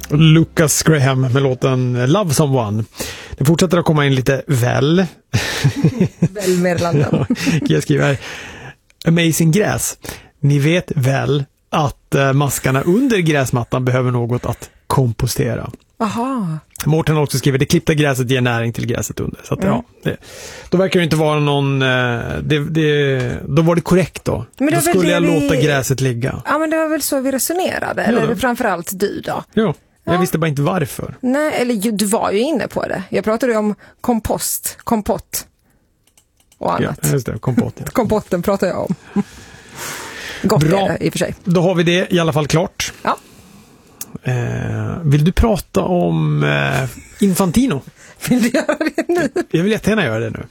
Lucas Graham med låten Love Someone. Det fortsätter att komma in lite väl. Väl Merlanden. Jag skriver Amazing Gräs. Ni vet väl att maskarna under gräsmattan behöver något att kompostera. Aha. Mårten har också skrivit det klippta gräset ger näring till gräset under. Så att, då verkar det inte vara någon... då var det korrekt då. Men då skulle jag låta gräset ligga. Ja, men det var väl så vi resonerade. Eller framförallt du då. Jo, jag visste bara inte varför. Nej, eller du var ju inne på det. Jag pratade ju om kompott och annat. Ja, just det, kompott. Ja. Kompotten pratar jag om. Gott bra. Är det, i och för sig. Då har vi det i alla fall klart. Ja. Vill du prata om Infantino? Vill du göra det nu? Jag vill jättegärna göra det nu.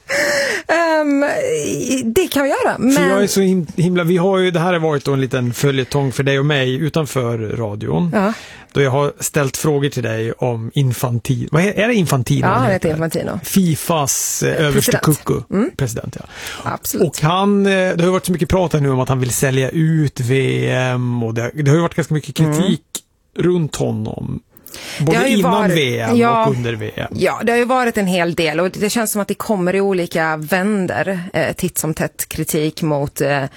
Det kan vi göra. Men... För jag är så himla... Vi har ju, det här har varit då en liten följetong för dig och mig utanför radion. Ja. Då jag har ställt frågor till dig om Infantino. Vad är det Infantino? Ja, det heter Infantino. Fifas överste kucku. President, ja. Absolut. Och han, det har ju varit så mycket prat här nu om att han vill sälja ut VM och det har ju varit ganska mycket kritik runt honom. Både innan VM och under VM. Ja, det har ju varit en hel del och det känns som att det kommer i olika vänder titt som tätt kritik mot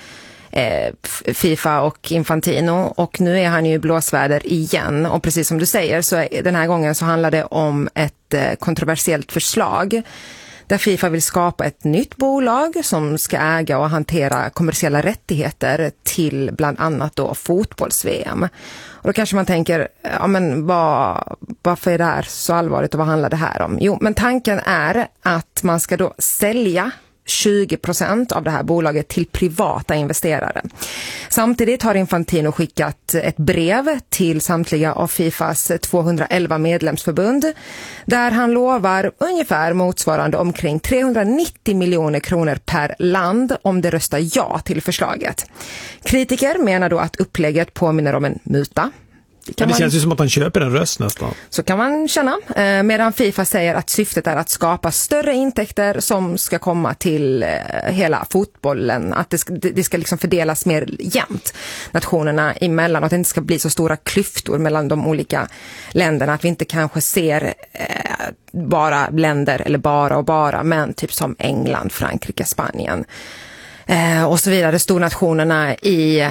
FIFA och Infantino, och nu är han ju i blåsväder igen, och precis som du säger så den här gången så handlar det om ett kontroversiellt förslag där FIFA vill skapa ett nytt bolag som ska äga och hantera kommersiella rättigheter till bland annat då fotbolls-VM. Och då kanske man tänker, ja men varför är det här så allvarligt och vad handlar det här om? Jo, men tanken är att man ska då sälja 20% av det här bolaget till privata investerare. Samtidigt har Infantino skickat ett brev till samtliga av Fifas 211 medlemsförbund där han lovar ungefär motsvarande omkring 390 miljoner kronor per land om det röstar ja till förslaget. Kritiker menar då att upplägget påminner om en muta. Det känns ju som att han köper en röst nästan. Så kan man känna. Medan FIFA säger att syftet är att skapa större intäkter som ska komma till hela fotbollen. Att det ska liksom fördelas mer jämnt nationerna emellan. Och att det inte ska bli så stora klyftor mellan de olika länderna. Att vi inte kanske ser bara länder eller bara. Men typ som England, Frankrike, Spanien. Och så vidare, stornationerna i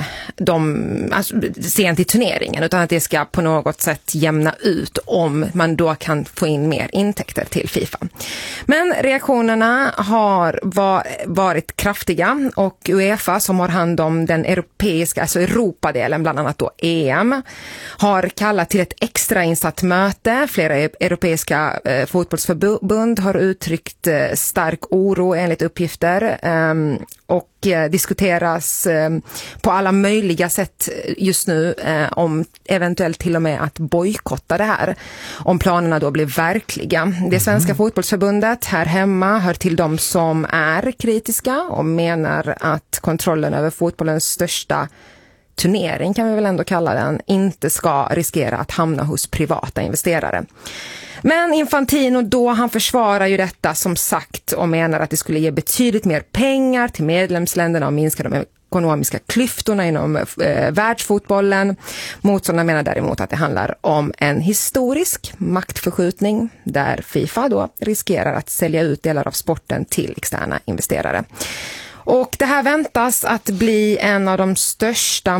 sent i turneringen, utan att det ska på något sätt jämna ut om man då kan få in mer intäkter till FIFA. Men reaktionerna har varit kraftiga, och UEFA som har hand om den europeiska, alltså Europadelen, bland annat då EM, har kallat till ett extrainsatt möte. Flera europeiska fotbollsförbund har uttryckt stark oro enligt uppgifter, och diskuteras på alla möjliga sätt just nu om eventuellt till och med att bojkotta det här om planerna då blir verkliga. Det svenska fotbollsförbundet här hemma hör till de som är kritiska och menar att kontrollen över fotbollens största turnering, kan vi väl ändå kalla den, inte ska riskera att hamna hos privata investerare. Men Infantino då, han försvarar ju detta som sagt och menar att det skulle ge betydligt mer pengar till medlemsländerna och minska de ekonomiska klyftorna inom världsfotbollen. Motståndarna menar däremot att det handlar om en historisk maktförskjutning där FIFA då riskerar att sälja ut delar av sporten till externa investerare. Och det här väntas att bli en av de största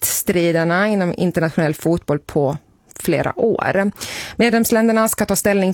maktstriderna inom internationell fotboll på flera år. Medlemsländerna ska ta ställning